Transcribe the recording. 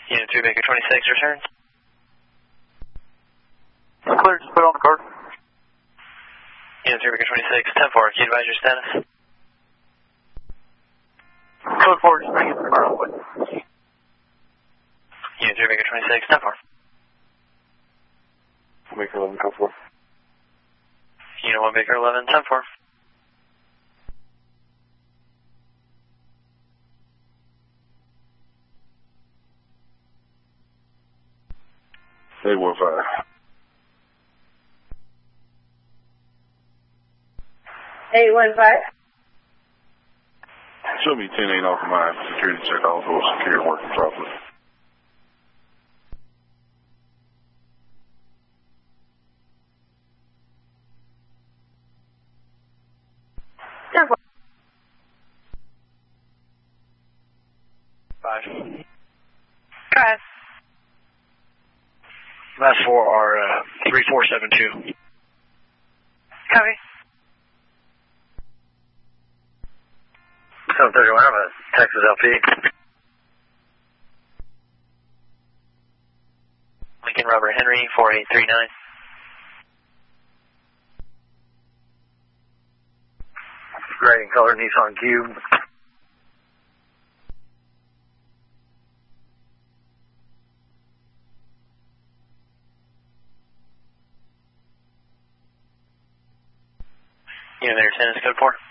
Unit 3 Baker 26, return. Clear, just put on the card. Unit 3 Baker 26, 10-4, can you advise your status? Code 4, just bring it to the car. Unit 3 Baker 26, 10-4. Baker 11, code 4. Unit 1 Baker 11, 10-4. Hey, 1-5. Hey, 1-5. Show me 10-8 off of my security check. All those security working properly. Five. Five. Last four are 3472. Copy. 731, I'm a Texas LP. Lincoln Robert Henry, 4839. Gray and color Nissan Cube. Unit 10 is code 4.